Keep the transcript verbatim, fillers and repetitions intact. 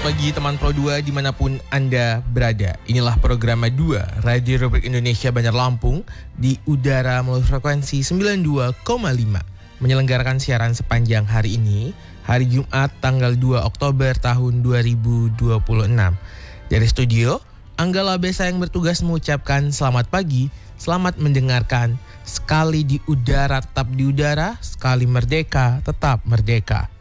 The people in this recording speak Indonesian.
pagi teman Pro dua dimanapun Anda berada. Inilah program dua Radio Republik Indonesia Bandar Lampung di udara melalui frekuensi sembilan puluh dua koma lima. Menyelenggarakan siaran sepanjang hari ini, hari Jumat tanggal dua Oktober tahun dua ribu dua puluh enam. Dari studio, Anggala Besa yang bertugas mengucapkan selamat pagi, selamat mendengarkan. Sekali di udara tetap di udara, sekali merdeka tetap merdeka.